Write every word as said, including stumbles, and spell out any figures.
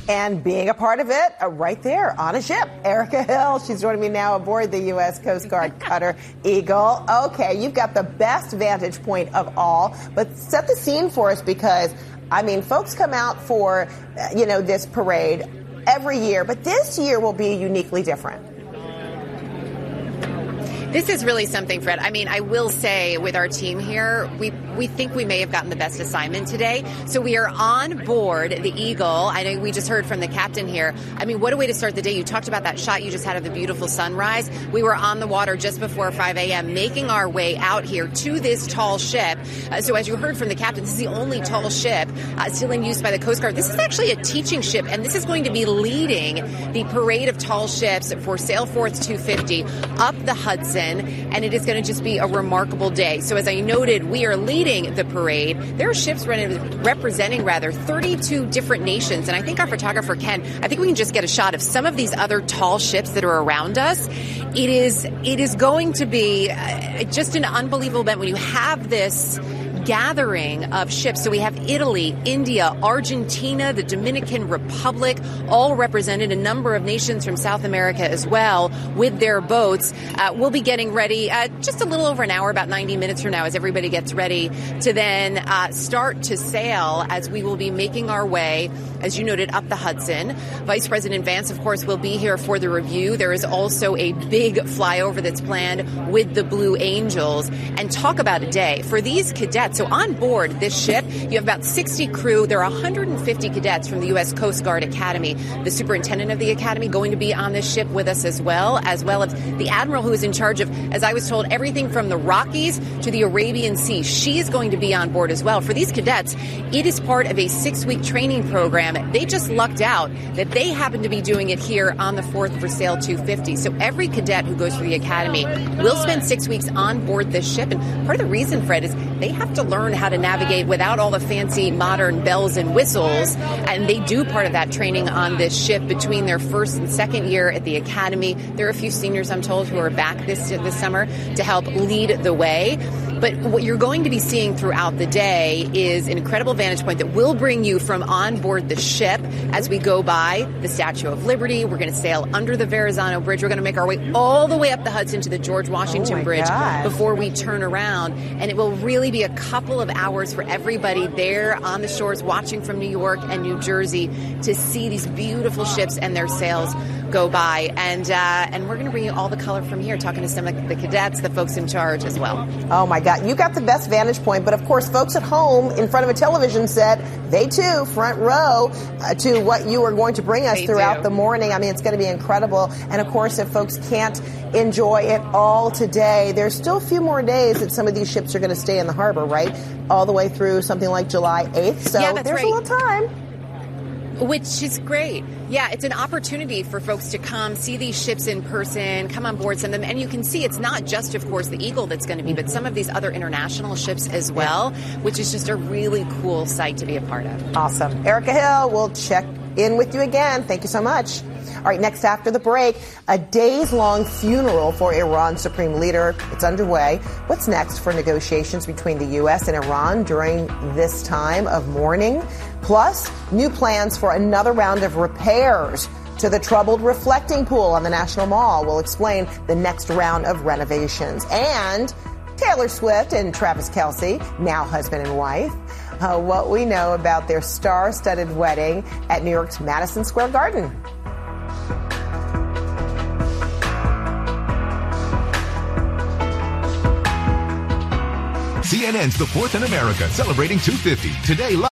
And being a part of it, uh, right there on a ship, Erica Hill. She's joining me now aboard the U S Coast Guard cutter Eagle. Okay, you've got the best vantage point of all, but set the scene for us because, I mean, folks come out for, uh, you know, this parade every year, but this year will be uniquely different. This is really something, Fred. I mean, I will say with our team here, we we think we may have gotten the best assignment today. So we are on board the Eagle. I know we just heard from the captain here. I mean, what a way to start the day. You talked about that shot you just had of the beautiful sunrise. We were on the water just before five a.m. making our way out here to this tall ship. Uh, so as you heard from the captain, this is the only tall ship uh, still in use by the Coast Guard. This is actually a teaching ship, and this is going to be leading the parade of tall ships for Sailforth two fifty up the Hudson. And it is going to just be a remarkable day. So as I noted, we are leading the parade. There are ships representing, rather, thirty-two different nations. And I think our photographer, Ken, I think we can just get a shot of some of these other tall ships that are around us. It is, it is going to be uh, just an unbelievable event when you have this gathering of ships. So we have Italy, India, Argentina, the Dominican Republic, all represented, a number of nations from South America as well with their boats. Uh, we'll be getting ready uh, just a little over an hour, about ninety minutes from now, as everybody gets ready to then uh, start to sail as we will be making our way, as you noted, up the Hudson. Vice President Vance, of course, will be here for the review. There is also a big flyover that's planned with the Blue Angels. And talk about a day for these cadets. So on board this ship, you have about sixty crew. There are one hundred fifty cadets from the U S Coast Guard Academy. The superintendent of the academy going to be on this ship with us as well, as well as the admiral who is in charge of, as I was told, everything from the Rockies to the Arabian Sea. She is going to be on board as well. For these cadets, it is part of a six-week training program. They just lucked out that they happen to be doing it here on the fourth for Sail two fifty. So every cadet who goes through the academy will spend six weeks on board this ship. And part of the reason, Fred, is they have to learn how to navigate without all the fancy modern bells and whistles. And they do part of that training on this ship between their first and second year at the academy. There are a few seniors, I'm told, who are back this, this summer to help lead the way. But what you're going to be seeing throughout the day is an incredible vantage point that will bring you from on board the ship as we go by the Statue of Liberty. We're going to sail under the Verrazano Bridge. We're going to make our way all the way up the Hudson to the George Washington oh Bridge God. before we turn around. And it will really be a couple of hours for everybody there on the shores watching from New York and New Jersey to see these beautiful ships and their sails go by. And uh, and we're going to bring you all the color from here, talking to some of the cadets, the folks in charge as well. Oh, my God. You got the best vantage point. But, of course, folks at home in front of a television set, they, too, front row uh, to what you are going to bring us they throughout do. the morning. I mean, it's going to be incredible. And, of course, if folks can't enjoy it all today, there's still a few more days that some of these ships are going to stay in the harbor, right? All the way through something like July eighth. So yeah, that's there's right. a little time. Which is great. Yeah, it's an opportunity for folks to come see these ships in person, come on board some of them. And you can see it's not just, of course, the Eagle that's going to be, but some of these other international ships as well, which is just a really cool sight to be a part of. Awesome. Erica Hill, we'll check in with you again. Thank you so much. All right, next after the break, a days-long funeral for Iran's supreme leader. It's underway. What's next for negotiations between the U S and Iran during this time of mourning? Plus, new plans for another round of repairs to the troubled reflecting pool on the National Mall. We'll explain the next round of renovations. And Taylor Swift and Travis Kelce, now husband and wife, uh, what we know about their star-studded wedding at New York's Madison Square Garden. C N N's The Fourth in America, celebrating two fifty. Today live.